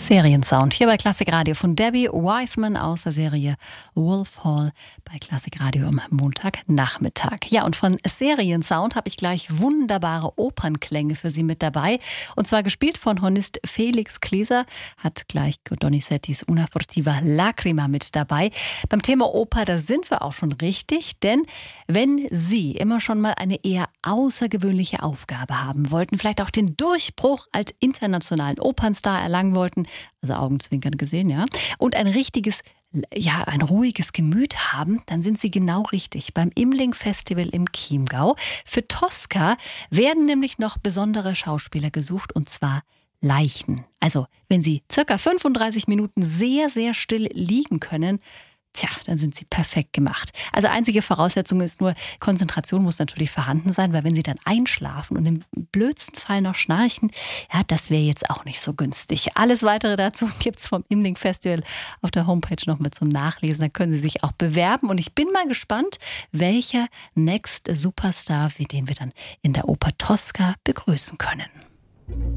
Seriensound hier bei Klassik Radio von Debbie Wiseman aus der Serie Wolf Hall bei Klassik Radio am Montagnachmittag. Ja, und von Seriensound habe ich gleich wunderbare Opernklänge für Sie mit dabei. Und zwar gespielt von Hornist Felix Kleser, hat gleich Donizettis Una furtiva lacrima mit dabei. Beim Thema Oper, da sind wir auch schon richtig, denn wenn Sie immer schon mal eine eher außergewöhnliche Aufgabe haben wollten, vielleicht auch den Durchbruch als internationalen Opernstar erlangen wollten, also Augenzwinkern gesehen, ja, und ein ruhiges Gemüt haben, dann sind Sie genau richtig beim Imling Festival im Chiemgau. Für Tosca werden nämlich noch besondere Schauspieler gesucht, und zwar Leichen. Also, wenn Sie circa 35 Minuten sehr, sehr still liegen können, dann sind Sie perfekt gemacht. Also einzige Voraussetzung ist nur, Konzentration muss natürlich vorhanden sein, weil wenn Sie dann einschlafen und im blödsten Fall noch schnarchen, ja, das wäre jetzt auch nicht so günstig. Alles Weitere dazu gibt's vom Imling Festival auf der Homepage nochmal zum Nachlesen. Da können Sie sich auch bewerben und ich bin mal gespannt, welcher Next Superstar, den wir dann in der Oper Tosca begrüßen können.